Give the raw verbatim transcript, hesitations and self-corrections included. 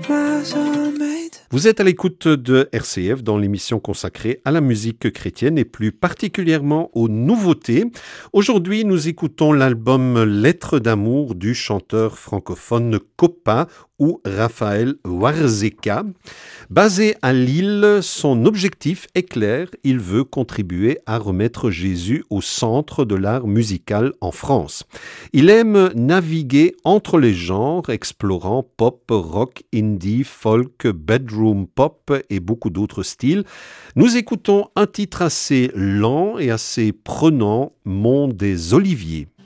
my soulmate. Vous êtes à l'écoute de R C F dans l'émission consacrée à la musique chrétienne et plus particulièrement aux nouveautés. Aujourd'hui, nous écoutons l'album Lettres d'amour du chanteur francophone Copa ou Raphaël Warzeka. Basé à Lille, son objectif est clair, il veut contribuer à remettre Jésus au centre de l'art musical en France. Il aime naviguer entre les genres, explorant pop, rock, indie, folk, bedroom pop et beaucoup d'autres styles. Nous écoutons un titre assez lent et assez prenant, Mont des Oliviers.